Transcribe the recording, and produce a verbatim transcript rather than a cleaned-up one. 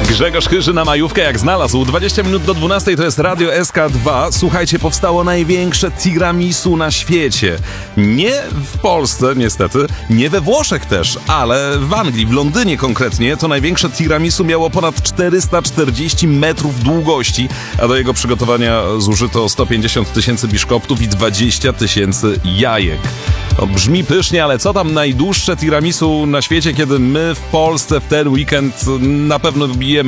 Grzegorz Chyży na majówkę jak znalazł. dwadzieścia minut do dwunastej to jest Radio S K dwa. Słuchajcie, powstało największe tiramisu na świecie. Nie w Polsce niestety, nie we Włoszech też, ale w Anglii, w Londynie konkretnie, to największe tiramisu miało ponad czterysta czterdzieści metrów długości, a do jego przygotowania zużyto sto pięćdziesiąt tysięcy biszkoptów i dwadzieścia tysięcy jajek. To brzmi pysznie, ale co tam najdłuższe tiramisu na świecie, kiedy my w Polsce w ten weekend na pewno bijemy